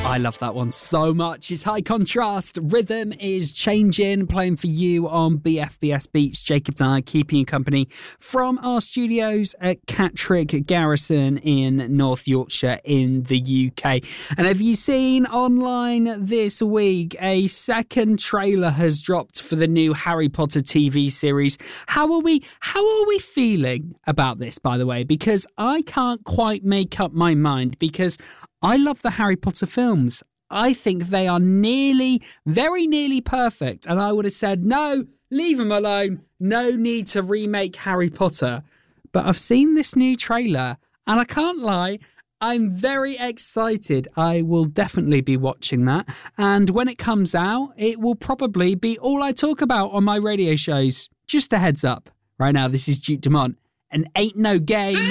I love that one so much. It's High Contrast. Rhythm is changing, playing for you on BFBS Beats. Jacob and I keeping you company from our studios at Catterick Garrison in North Yorkshire in the UK. And have you seen online this week a second trailer has dropped for the new Harry Potter TV series? How are we feeling about this, by the way? Because I can't quite make up my mind, because I love the Harry Potter films. I think they are very nearly perfect. And I would have said, no, leave them alone. No need to remake Harry Potter. But I've seen this new trailer and I can't lie, I'm very excited. I will definitely be watching that. And when it comes out, it will probably be all I talk about on my radio shows. Just a heads up. Right now, this is Duke Dumont and Ain't No Game.